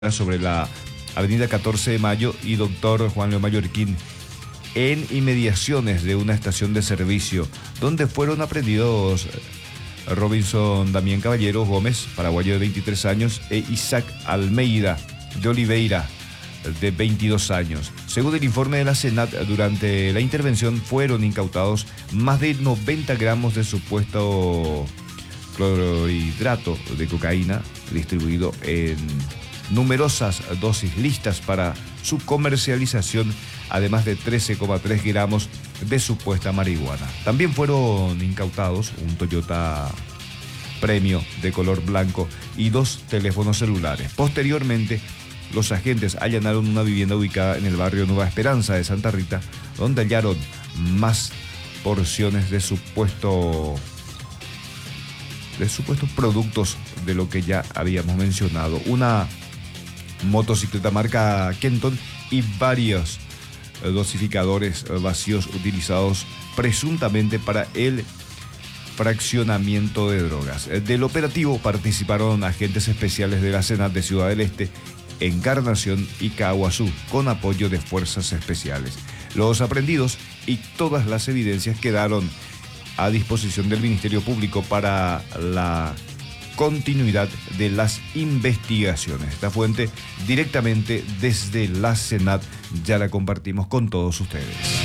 sobre la avenida 14 de Mayo y Doctor Juan Leo Mallorquín, en inmediaciones de una estación de servicio, donde fueron aprendidos Robinson Damián Caballero Gómez, paraguayo de 23 años, e Isaac Almeida de Oliveira, de 22 años. Según el informe de la SENAT, durante la intervención fueron incautados más de 90 gramos de supuesto clorhidrato de cocaína, distribuido en numerosas dosis listas para su comercialización, además de 13,3 gramos de supuesta marihuana. También fueron incautados un Toyota Premio de color blanco y 2 teléfonos celulares. Posteriormente, los agentes allanaron una vivienda ubicada en el barrio Nueva Esperanza de Santa Rita, donde hallaron más porciones de supuestos productos de lo que ya habíamos mencionado. Una motocicleta marca Kenton y varios dosificadores vacíos utilizados presuntamente para el fraccionamiento de drogas. Del operativo participaron agentes especiales de la SENAT de Ciudad del Este, Encarnación y Caguazú, con apoyo de fuerzas especiales. Los aprehendidos y todas las evidencias quedaron a disposición del Ministerio Público para la continuidad de las investigaciones. Esta fuente directamente desde la SENAT ya la compartimos con todos ustedes.